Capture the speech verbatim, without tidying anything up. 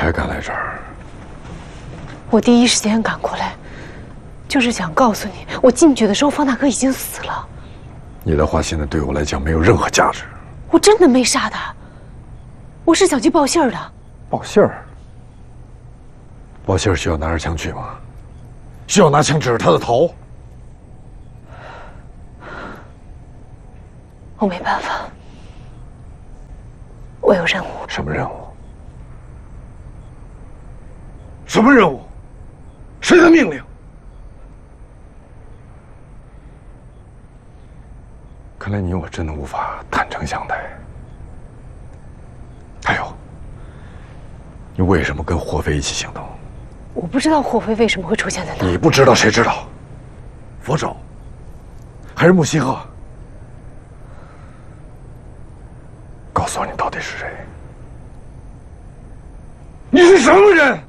还赶来这儿？ 我第一时间赶过来，就是想告诉你，我进去的时候方大哥已经死了。 你的话现在对我来讲没有任何价值。 我真的没杀他，我是想去报信儿的。 报信儿？报信儿需要拿着枪去吗？需要拿枪指着他的头？ 我没办法，我有任务。 什么任务？ 什么任务？谁的命令？ 看来你我真的无法坦诚相待。还有，你为什么跟霍飞一起行动？ 我不知道霍飞为什么会出现在那儿。 你不知道，谁知道？佛手，还是穆西鹤？告诉我，你到底是谁？ 你是什么人？